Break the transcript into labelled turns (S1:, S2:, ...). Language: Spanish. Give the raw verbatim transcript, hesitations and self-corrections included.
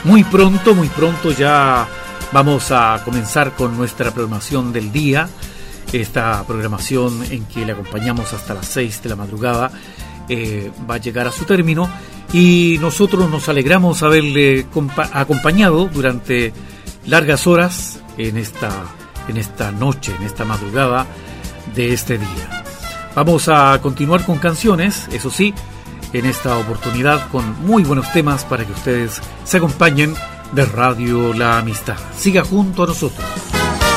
S1: Muy pronto, muy pronto ya vamos a comenzar con nuestra programación del día. Esta programación en que le acompañamos hasta las seis de la madrugada eh, va a llegar a su término y nosotros nos alegramos haberle compa- acompañado durante largas horas en esta, en esta noche, en esta madrugada de este día. Vamos a continuar con canciones, eso sí, en esta oportunidad con muy buenos temas para que ustedes se acompañen de Radio La Amistad. Siga junto a nosotros.